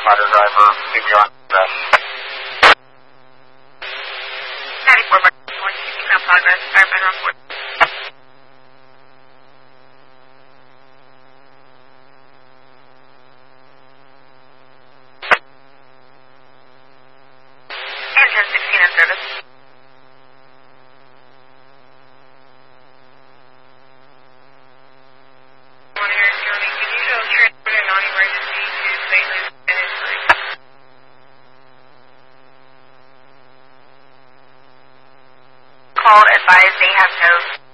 ladder driver, keep you on that. 94 by 1, keeping that progress, firefighter on board. And 1016 in service. Monitor, Johnny, can you show transport a non-emergency to St. Louis and Innsbruck? Call advised they have no